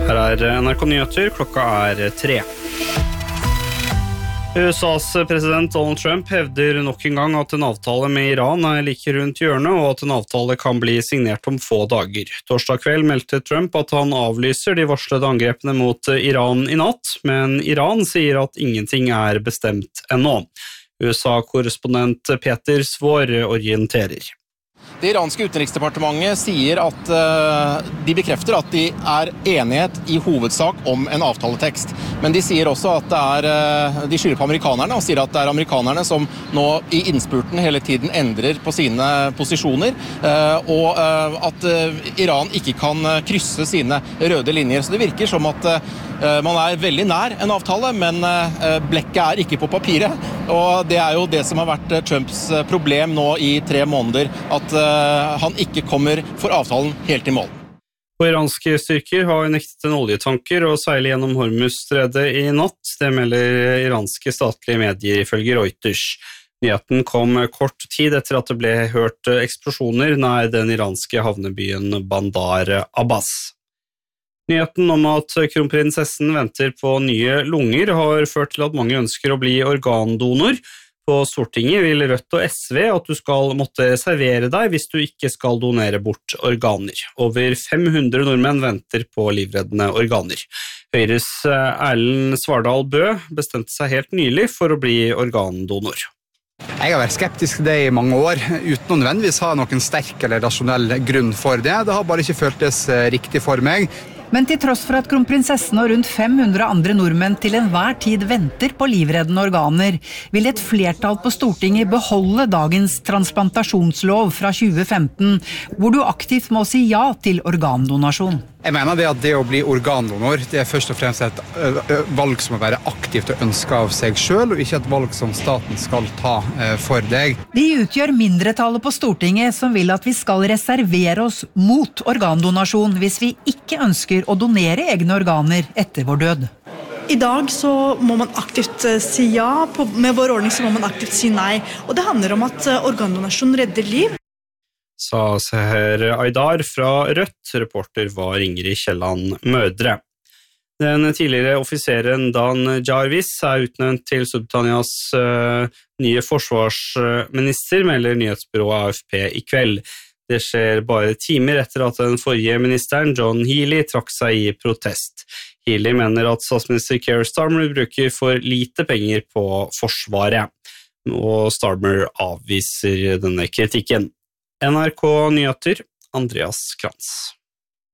Her NRK Nyheter, klokka 3. USAs president Donald Trump hevder nok en gang at en avtale med Iran like rundt hjørnet, og at en avtale kan bli signert om få dager. Torsdag kveld meldte Trump at han avlyser de varslede angrepene mot Iran i natt, men Iran sier at ingenting bestemt ennå. USA-korrespondent Peter Svår orienterer. Det iranske utenriksdepartementet sier at de bekrefter at de enighet i hovedsak om en avtaletekst. Men de sier også at de skylder på amerikanerne, og sier at det amerikanerne som nå i innspurten hele tiden endrer på sine posisjoner, og at Iran ikke kan krysse sine røde linjer. Så det virker som at man veldig nær en avtale, men blekket ikke på papiret. Og det jo det som har vært Trumps problem nå i 3 måneder, at han ikke kommer for avtalen helt i mål. Og iranske styrker har nektet en oljetanker å seile gjennom Hormuzstredet i natt. Det melder iranske statlige medier ifølge Reuters. Nyheten kom kort tid etter at det ble hørt eksplosjoner nær den iranske havnebyen Bandar Abbas. Nyheten om at kronprinsessen venter på nye lunger har ført til at mange ønsker å bli organdonor. På Stortinget vil Rødt og SV at du skal måtte reservere deg hvis du ikke skal donere bort organer. Over 500 nordmenn venter på livreddende organer. Høyres Erlend Svardal Bø bestemte seg helt nylig for å bli organdonor. Jeg har vært skeptisk til det i mange år, uten å nødvendigvis ha noen sterk eller rasjonell grunn for det. Det har bare ikke føltes riktig for meg. Men til tross for at kronprinsessen og rundt 500 andre nordmenn til enhver tid venter på livreddende organer, vil et flertall på Stortinget beholde dagens transplantasjonslov fra 2015, hvor du aktivt må si ja til organdonasjon. Jeg mener det at det å bli organdonor, det først og fremst et valg som må være aktivt og ønsket av seg selv, og ikke et valg som staten skal ta for deg. De utgjør mindretallet på Stortinget som vil at vi skal reservere oss mot organdonasjon hvis vi ikke ønsker å donere egne organer etter vår død. I dag så må man aktivt si ja, med vår ordning så må man aktivt si nei. Og det handler om at organdonasjon redder liv. Sa Seher Aydar fra Rødt, reporter var Ingrid Kielland Mødre. Den tidligere offiseren Dan Jarvis utnevnt til Storbritannias nye forsvarsminister, melder nyhetsbyrået AFP i kveld. Det skjer bare timer etter at den forrige ministeren, John Healey, trakk seg i protest. Healey mener at statsminister Keir Starmer bruker for lite penger på forsvaret, og Starmer avviser denne kritikken. NRK Nyheter, Andreas Krantz.